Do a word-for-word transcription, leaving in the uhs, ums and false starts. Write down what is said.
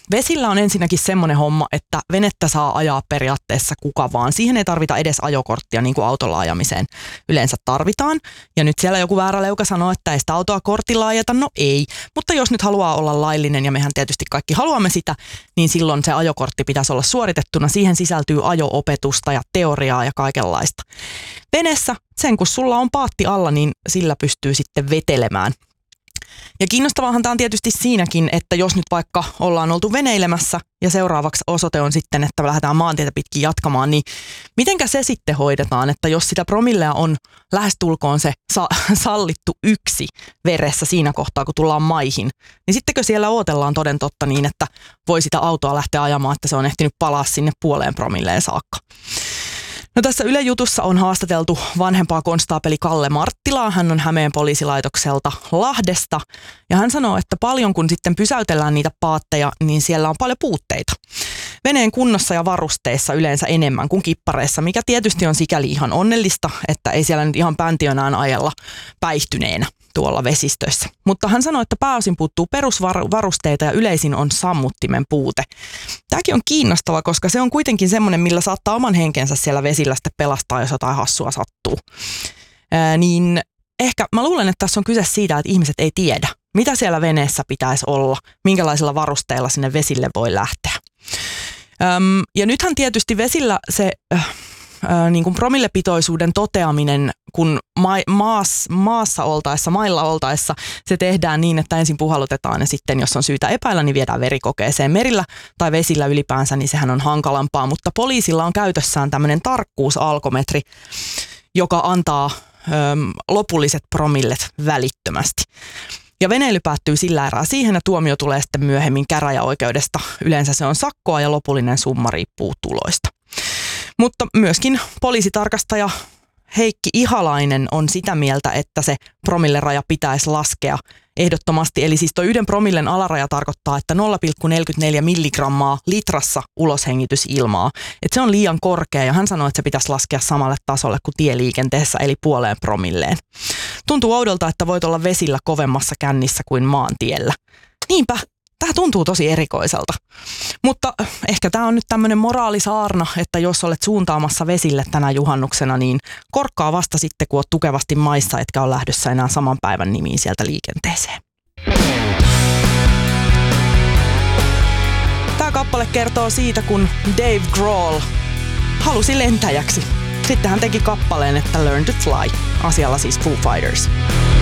Vesillä on ensinnäkin semmoinen homma, että venettä saa ajaa periaatteessa kuka vaan. Siihen ei tarvita edes ajokorttia, niin kuin autolla ajamiseen yleensä tarvitaan. Ja nyt siellä joku väärä leuka sanoo, että ei sitä autoa kortilla ajeta. No ei, mutta jos nyt haluaa olla laillinen, ja mehän tietysti kaikki haluamme sitä, niin silloin se ajokortti pitäisi olla suoritettuna. Siihen sisältyy ajo-opetusta ja teoriaa ja kaikenlaista. Veneessä, sen kun sulla on paatti alla, niin sillä pystyy sitten vetelemään. Ja kiinnostavahan tämä on tietysti siinäkin, että jos nyt vaikka ollaan oltu veneilemässä ja seuraavaksi osoite on sitten, että lähdetään maantietä pitkin jatkamaan, niin mitenkä se sitten hoidetaan, että jos sitä promillea on lähestulkoon se sa- sallittu yksi veressä siinä kohtaa, kun tullaan maihin, niin sittenkö siellä odotellaan toden totta niin, että voi sitä autoa lähteä ajamaan, että se on ehtinyt palaa sinne puoleen promilleen saakka. No tässä Yle Jutussa on haastateltu vanhempaa konstaapeli Kalle Marttilaa. Hän on Hämeen poliisilaitokselta Lahdesta. Ja hän sanoo, että paljon kun sitten pysäytellään niitä paatteja, niin siellä on paljon puutteita. Veneen kunnossa ja varusteissa yleensä enemmän kuin kippareissa, mikä tietysti on sikäli ihan onnellista, että ei siellä nyt ihan päntionään ajella päihtyneenä tuolla vesistössä. Mutta hän sanoi, että pääosin puuttuu perusvarusteita ja yleisin on sammuttimen puute. Tämäkin on kiinnostava, koska se on kuitenkin semmoinen, millä saattaa oman henkensä siellä vesillä sitten pelastaa, jos jotain hassua sattuu. Ää, niin ehkä mä luulen, että tässä on kyse siitä, että ihmiset ei tiedä, mitä siellä veneessä pitäisi olla, minkälaisilla varusteilla sinne vesille voi lähteä. Öm, ja nythän tietysti vesillä se äh, äh, niin kuin promillepitoisuuden toteaminen, kun ma- maas, maassa oltaessa, mailla oltaessa, se tehdään niin, että ensin puhallutetaan ja sitten, jos on syytä epäillä, niin viedään verikokeeseen. Merillä tai vesillä ylipäänsä, niin sehän on hankalampaa, mutta poliisilla on käytössään tämmöinen tarkkuusalkometri, joka antaa öm, lopulliset promillet välittömästi. Ja veneily päättyy sillä erää siihen ja tuomio tulee sitten myöhemmin käräjäoikeudesta. Yleensä se on sakkoa ja lopullinen summa riippuu tuloista. Mutta myöskin poliisitarkastaja Heikki Ihalainen on sitä mieltä, että se promilleraja pitäisi laskea ehdottomasti. Eli siis tuo yhden promillen alaraja tarkoittaa, että nolla pilkku neljäkymmentäneljä milligrammaa litrassa uloshengitysilmaa. Että se on liian korkea ja hän sanoi, että se pitäisi laskea samalle tasolle kuin tieliikenteessä eli puoleen promilleen. Tuntuu oudolta, että voit olla vesillä kovemmassa kännissä kuin maantiellä. Niinpä, tämä tuntuu tosi erikoiselta. Mutta ehkä tämä on nyt tämmöinen moraalisaarna, että jos olet suuntaamassa vesille tänä juhannuksena, niin korkkaa vasta sitten, kun olet tukevasti maissa, etkä ole lähdössä enää saman päivän nimiin sieltä liikenteeseen. Tämä kappale kertoo siitä, kun Dave Grohl halusi lentäjäksi. Sitten hän teki kappaleen, että Learn to Fly, asialla siis Foo Fighters.